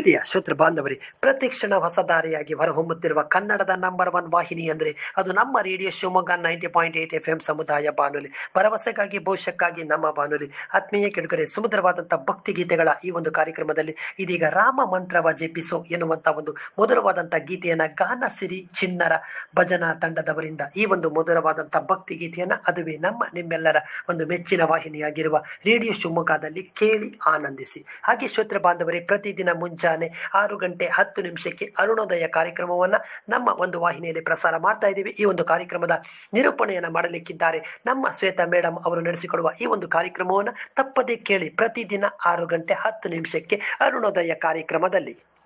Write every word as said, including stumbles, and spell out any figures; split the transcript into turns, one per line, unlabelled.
ಪ್ರೀತಿಯ ಶ್ರೋತೃ ಬಾಂಧವರೇ, ಪ್ರತಿಕ್ಷಣ ಹೊಸ ದಾರಿಯಾಗಿ ಹೊರಹೊಮ್ಮುತ್ತಿರುವ ಕನ್ನಡದ ನಂಬರ್ ಒನ್ ವಾಹಿನಿ ಅಂದರೆ ಅದು ನಮ್ಮ radio Shivamogga ninety point eight F M ಸಮುದಾಯ ಬಾನುಲಿ. ಭರವಸೆಗಾಗಿ ಭವಿಷ್ಯಕ್ಕಾಗಿ ನಮ್ಮ ಬಾನುಲಿ. ಆತ್ಮೀಯ ಕೆಳಗರೆ, ಸುಮಧುರವಾದಂಥ ಭಕ್ತಿ ಗೀತೆಗಳ ಈ ಒಂದು ಕಾರ್ಯಕ್ರಮದಲ್ಲಿ ಇದೀಗ ರಾಮ ಮಂತ್ರವ ಜಪಿಸೋ ಎನ್ನುವಂಥ ಒಂದು ಮಧುರವಾದಂಥ ಗೀತೆಯನ್ನು ಗಾನ ಸಿರಿ ಚಿನ್ನರ ಭಜನಾ ತಂಡದವರಿಂದ ಈ ಒಂದು ಮಧುರವಾದಂಥ ಭಕ್ತಿ ಗೀತೆಯನ್ನು ಅದುವೇ ನಮ್ಮ ನಿಮ್ಮೆಲ್ಲರ ಒಂದು ಮೆಚ್ಚಿನ ವಾಹಿನಿಯಾಗಿರುವ ರೇಡಿಯೋ ಶಿವಮೊಗ್ಗದಲ್ಲಿ ಕೇಳಿ ಆನಂದಿಸಿ. ಹಾಗೆ ಶ್ರೋತೃ ಬಾಂಧವರೇ, ಪ್ರತಿದಿನ ಮುಂಜಾನೆ ಆರು ಗಂಟೆ ಹತ್ತು ನಿಮಿಷಕ್ಕೆ ಅರುಣೋದಯ ಕಾರ್ಯಕ್ರಮವನ್ನು ನಮ್ಮ ಒಂದು ವಾಹಿನಿಯಲ್ಲಿ ಪ್ರಸಾರ ಮಾಡ್ತಾ ಇದ್ದೀವಿ. ಈ ಒಂದು ಕಾರ್ಯಕ್ರಮದ ನಿರೂಪಣೆಯನ್ನು ಮಾಡಲಿಕ್ಕಿದ್ದಾರೆ ನಮ್ಮ ಶ್ವೇತಾ ಮೇಡಮ್ ಅವರು ನಡೆಸಿಕೊಡುವ ಈ ಒಂದು ಕಾರ್ಯಕ್ರಮವನ್ನು ತಪ್ಪದೇ ಕೇಳಿ ಪ್ರತಿದಿನ ಆರು ಗಂಟೆ ಹತ್ತು ನಿಮಿಷಕ್ಕೆ ಅರುಣೋದಯ ಕಾರ್ಯಕ್ರಮದಲ್ಲಿ.